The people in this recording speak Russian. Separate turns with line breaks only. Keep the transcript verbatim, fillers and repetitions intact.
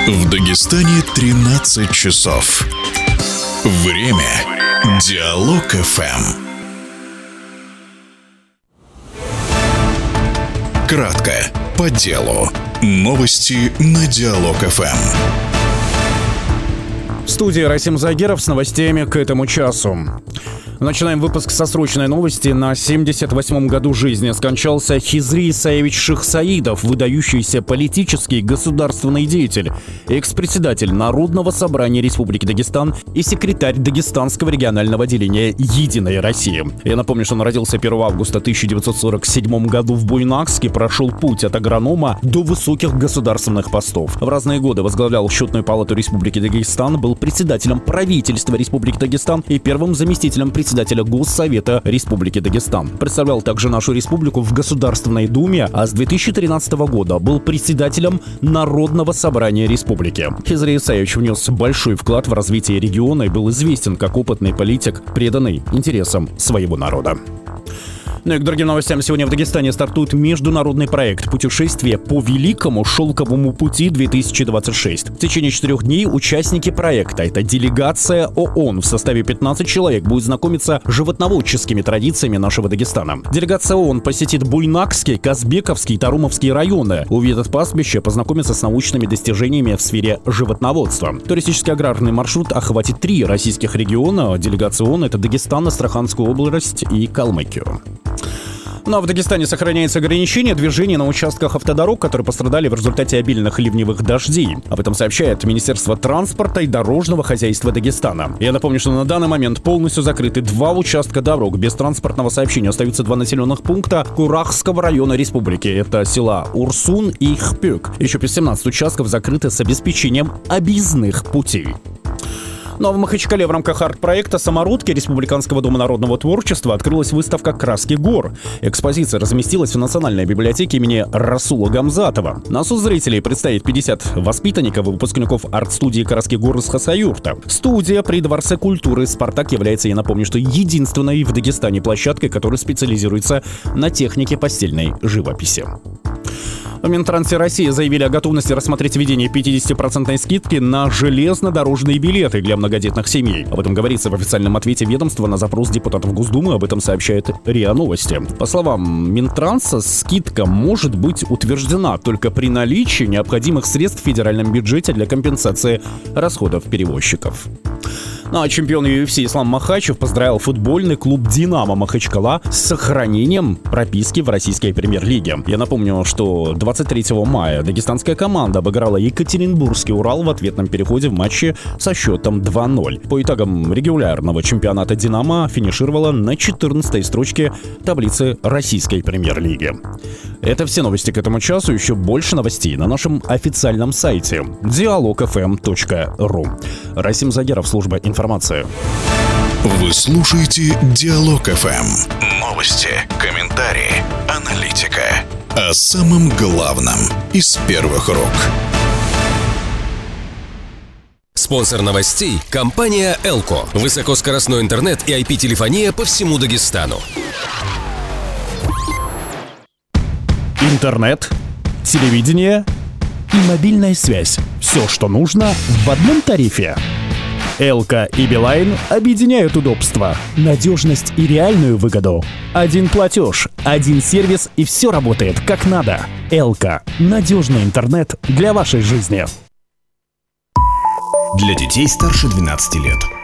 В Дагестане тринадцать часов. Время Диалог эф эм. Кратко, по делу. Новости на Диалог эф эм.
В студии Расим Загеров с новостями к этому часу. Начинаем выпуск со срочной новости. На семьдесят восьмом году жизни скончался Хизри Исаевич Шихсаидов, выдающийся политический и государственный деятель, экс-председатель Народного собрания Республики Дагестан и секретарь Дагестанского регионального отделения «Единой России». Я напомню, что он родился первого августа тысяча девятьсот сорок седьмого году в Буйнакске, прошел путь от агронома до высоких государственных постов. В разные годы возглавлял Счетную палату Республики Дагестан, был председателем правительства Республики Дагестан и первым заместителем председателя председателя Госсовета Республики Дагестан. Представлял также нашу республику в Государственной Думе, а с две тысячи тринадцатого года был председателем Народного собрания республики. Хизри Исаевич внес большой вклад в развитие региона и был известен как опытный политик, преданный интересам своего народа. Ну и к другим новостям. Сегодня в Дагестане стартует международный проект «Путешествие по Великому Шелковому пути-две тысячи двадцать шесть». В течение четырех дней участники проекта, это делегация ООН в составе пятнадцати человек, будет знакомиться с животноводческими традициями нашего Дагестана. Делегация ООН посетит Буйнакский, Казбековский и Тарумовский районы, увидит пастбище, познакомится с научными достижениями в сфере животноводства. Туристический аграрный маршрут охватит три российских региона. Делегация ООН — это Дагестан, Астраханскую область и Калмыкию. Ну а в Дагестане сохраняется ограничение движения на участках автодорог, которые пострадали в результате обильных ливневых дождей. Об этом сообщает Министерство транспорта и дорожного хозяйства Дагестана. Я напомню, что на данный момент полностью закрыты два участка дорог. Без транспортного сообщения остаются два населенных пункта Курахского района республики. Это села Урсун и Хпюк. Еще семнадцать участков закрыты с обеспечением объездных путей. Ну а в Махачкале в рамках арт-проекта «Самородки» Республиканского дома народного творчества открылась выставка «Краски гор». Экспозиция разместилась в Национальной библиотеке имени Расула Гамзатова. На суд зрителей предстоит пятьдесят воспитанников и выпускников арт-студии «Краски гор» из Хасаюрта. Студия при Дворце культуры «Спартак» является, я напомню, что единственной в Дагестане площадкой, которая специализируется на технике постельной живописи. В Минтрансе России заявили о готовности рассмотреть введение пятидесятипроцентной скидки на железнодорожные билеты для многодетных семей. Об этом говорится в официальном ответе ведомства на запрос депутатов Госдумы, об этом сообщает РИА Новости. По словам Минтранса, скидка может быть утверждена только при наличии необходимых средств в федеральном бюджете для компенсации расходов перевозчиков. Ну а чемпион ю эф си Ислам Махачев поздравил футбольный клуб «Динамо» Махачкала с сохранением прописки в российской премьер-лиге. Я напомню, что двадцать третьего мая дагестанская команда обыграла Екатеринбургский «Урал» в ответном переходе в матче со счетом два ноль. По итогам регулярного чемпионата «Динамо» финишировала на четырнадцатой строчке таблицы российской премьер-лиги. Это все новости к этому часу. Еще больше новостей на нашем официальном сайте диалог эф эм точка ру. Расим Загеров, служба информации.
Вы слушаете Диалог эф эм. Новости, комментарии, аналитика. О самом главном из первых рук.
Спонсор новостей – компания «Элко». Высокоскоростной интернет и ай пи-телефония по всему Дагестану.
Интернет, телевидение и мобильная связь. Все, что нужно в одном тарифе. Элко и Билайн объединяют удобства, надежность и реальную выгоду. Один платеж, один сервис и все работает как надо. Элко – надежный интернет для вашей жизни.
Для детей старше двенадцати лет.